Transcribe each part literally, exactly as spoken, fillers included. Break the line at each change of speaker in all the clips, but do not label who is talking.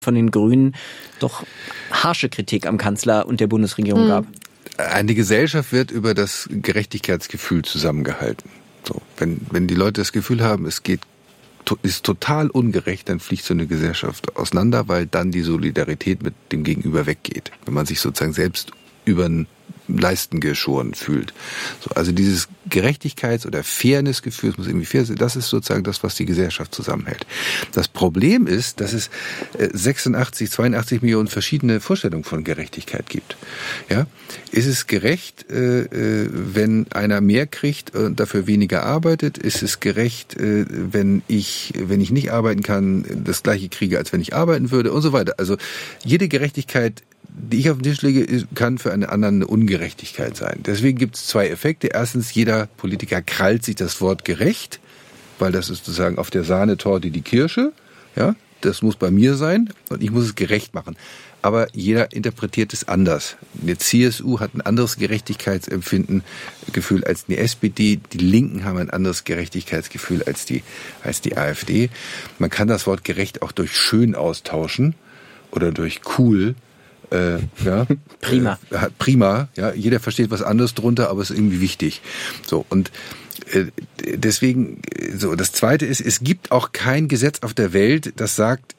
von den Grünen doch harsche Kritik am Kanzler und der Bundesregierung gab.
Eine Gesellschaft wird über das Gerechtigkeitsgefühl zusammengehalten. So, wenn, wenn die Leute das Gefühl haben, es geht, ist total ungerecht, dann fliegt so eine Gesellschaft auseinander, weil dann die Solidarität mit dem Gegenüber weggeht. Wenn man sich sozusagen selbst über den Leisten geschoren fühlt. So, also dieses Gerechtigkeits- oder Fairness-Gefühl, es muss irgendwie fair sein, das ist sozusagen das, was die Gesellschaft zusammenhält. Das Problem ist, dass es sechsundachtzig, zweiundachtzig Millionen verschiedene Vorstellungen von Gerechtigkeit gibt. Ja? Ist es gerecht, wenn einer mehr kriegt und dafür weniger arbeitet? Ist es gerecht, wenn ich, wenn ich nicht arbeiten kann, das Gleiche kriege, als wenn ich arbeiten würde und so weiter? Also jede Gerechtigkeit, die ich auf den Tisch lege, kann für einen anderen eine Ungerechtigkeit sein. Deswegen gibt es zwei Effekte. Erstens, jeder Politiker krallt sich das Wort gerecht, weil das ist sozusagen auf der Sahnetorte die Kirsche. Ja, das muss bei mir sein und ich muss es gerecht machen. Aber jeder interpretiert es anders. Die C S U hat ein anderes Gerechtigkeitsempfinden, Gefühl als die S P D. Die Linken haben ein anderes Gerechtigkeitsgefühl als die, als die AfD. Man kann das Wort gerecht auch durch schön austauschen oder durch cool. Äh, ja,
prima.
Äh, prima, ja, jeder versteht was anderes drunter, aber es ist irgendwie wichtig. So, und äh, deswegen, so, das Zweite ist, es gibt auch kein Gesetz auf der Welt, das sagt,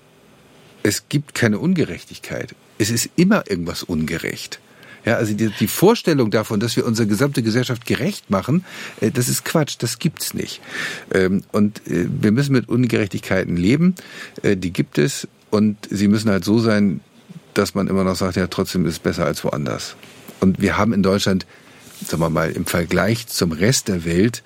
es gibt keine Ungerechtigkeit. Es ist immer irgendwas ungerecht. Ja, also die, die Vorstellung davon, dass wir unsere gesamte Gesellschaft gerecht machen, äh, das ist Quatsch, das gibt's nicht. Ähm, und äh, wir müssen mit Ungerechtigkeiten leben, äh, die gibt es, und sie müssen halt so sein, dass man immer noch sagt, ja, trotzdem ist es besser als woanders. Und wir haben in Deutschland, sagen wir mal, im Vergleich zum Rest der Welt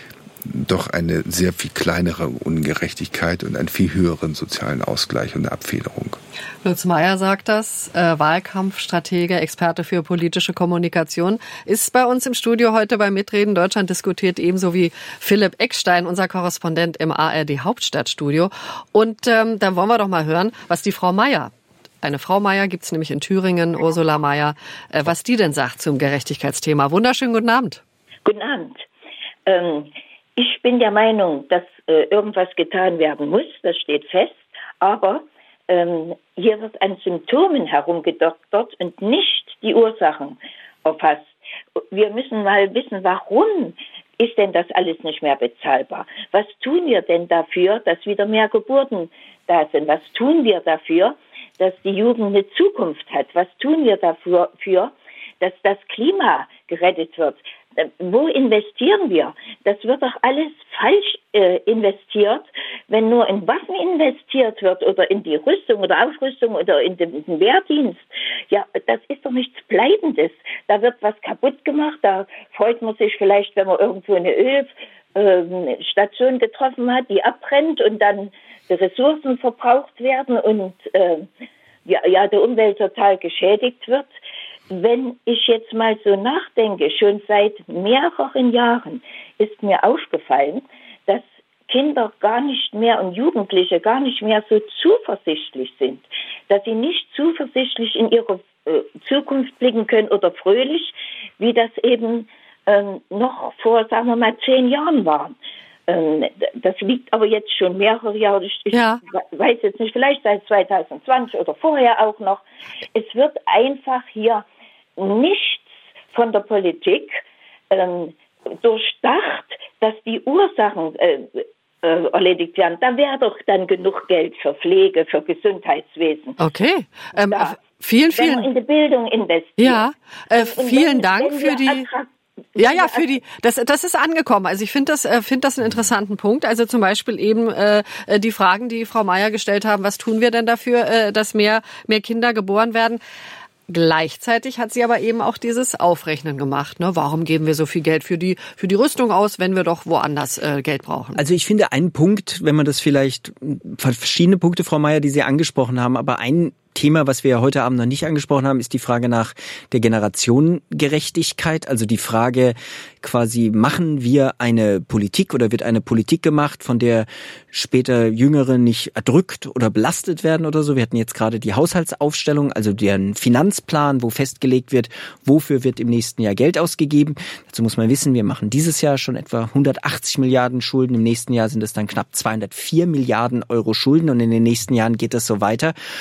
doch eine sehr viel kleinere Ungerechtigkeit und einen viel höheren sozialen Ausgleich und eine Abfederung.
Lutz Meyer sagt das, äh, Wahlkampfstratege, Experte für politische Kommunikation, ist bei uns im Studio heute bei Mitreden Deutschland diskutiert, ebenso wie Philipp Eckstein, unser Korrespondent im A R D Hauptstadtstudio. Und ähm, dann wollen wir doch mal hören, was die Frau Meyer, eine Frau Meyer gibt's nämlich in Thüringen, Ursula Meyer, äh, was die denn sagt zum Gerechtigkeitsthema. Wunderschönen guten Abend.
Guten Abend. Ähm, ich bin der Meinung, dass äh, irgendwas getan werden muss, das steht fest, aber ähm, hier wird an Symptomen herumgedoktert und nicht die Ursachen erfasst. Wir müssen mal wissen, warum ist denn das alles nicht mehr bezahlbar? Was tun wir denn dafür, dass wieder mehr Geburten da sind? Was tun wir dafür, dass die Jugend eine Zukunft hat? Was tun wir dafür, für, dass das Klima gerettet wird? Wo investieren wir? Das wird doch alles falsch äh, investiert, wenn nur in Waffen investiert wird oder in die Rüstung oder Aufrüstung oder in den, in den Wehrdienst. Ja, das ist doch nichts Bleibendes. Da wird was kaputt gemacht, da freut man sich vielleicht, wenn man irgendwo eine Ölstation äh, getroffen hat, die abbrennt und dann die Ressourcen verbraucht werden und äh, ja, ja, der Umwelt total geschädigt wird. Wenn ich jetzt mal so nachdenke, schon seit mehreren Jahren ist mir aufgefallen, dass Kinder gar nicht mehr und Jugendliche gar nicht mehr so zuversichtlich sind, dass sie nicht zuversichtlich in ihre äh, Zukunft blicken können oder fröhlich, wie das eben ähm, noch vor, sagen wir mal, zehn Jahren war. Ähm, das liegt aber jetzt schon mehrere Jahre, ich ja. weiß jetzt nicht, vielleicht seit zwanzig zwanzig oder vorher auch noch. Es wird einfach hier nichts von der Politik ähm, durchdacht, dass die Ursachen äh, äh, erledigt werden. Da wäre doch dann genug Geld für Pflege, für Gesundheitswesen.
Okay. Ähm, da, vielen, vielen.
Wenn man in die Bildung investiert.
Ja, äh,
und, und
vielen
wenn,
Dank
wenn
für die... Ja, ja, für die, das, das ist angekommen. Also ich finde das, äh, finde das einen interessanten Punkt. Also zum Beispiel eben äh, die Fragen, die Frau Meyer gestellt haben, was tun wir denn dafür, äh, dass mehr, mehr Kinder geboren werden? Gleichzeitig hat sie aber eben auch dieses Aufrechnen gemacht. Ne? Warum geben wir so viel Geld für die für die Rüstung aus, wenn wir doch woanders äh, Geld brauchen?
Also ich finde einen Punkt, wenn man das vielleicht, verschiedene Punkte, Frau Meyer, die Sie angesprochen haben, aber ein Thema, was wir ja heute Abend noch nicht angesprochen haben, ist die Frage nach der Generationengerechtigkeit. Also die Frage quasi, machen wir eine Politik oder wird eine Politik gemacht, von der später Jüngere nicht erdrückt oder belastet werden oder so. Wir hatten jetzt gerade die Haushaltsaufstellung, also deren Finanzplan, wo festgelegt wird, wofür wird im nächsten Jahr Geld ausgegeben. Dazu muss man wissen, wir machen dieses Jahr schon etwa hundertachtzig Milliarden Schulden. Im nächsten Jahr sind es dann knapp zweihundertvier Milliarden Euro Schulden und in den nächsten Jahren geht das so weiter.